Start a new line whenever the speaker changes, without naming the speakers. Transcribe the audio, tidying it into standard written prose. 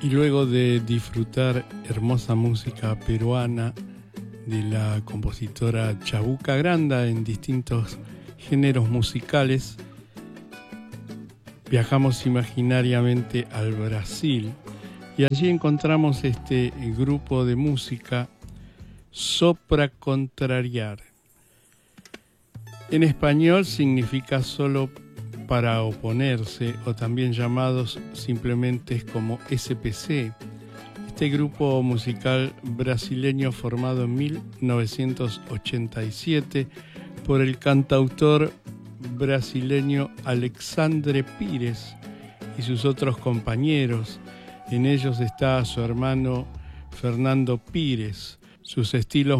Y luego de disfrutar hermosa música peruana de la compositora Chabuca Granda en distintos géneros musicales, viajamos imaginariamente al Brasil y allí encontramos este grupo de música Sopra Contrariar. En español significa solo para oponerse, o también llamados simplemente como SPC. Este grupo musical brasileño formado en 1987 por el cantautor brasileño Alexandre Pires y sus otros compañeros. En ellos está su hermano Fernando Pires. Sus estilos